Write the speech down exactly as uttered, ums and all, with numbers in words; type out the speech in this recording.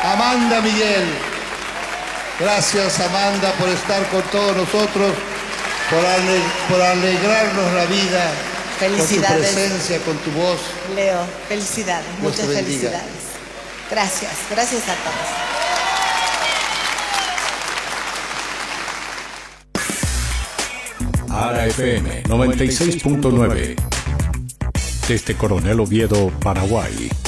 Amanda Miguel. Gracias, Amanda, por estar con todos nosotros, por, ale por alegrarnos la vida. Felicidades. Con tu presencia, con tu voz. Leo, felicidades, Dios muchas felicidades. Gracias, gracias a todos. Ara F M noventa y seis punto nueve. Desde Coronel Oviedo, Paraguay.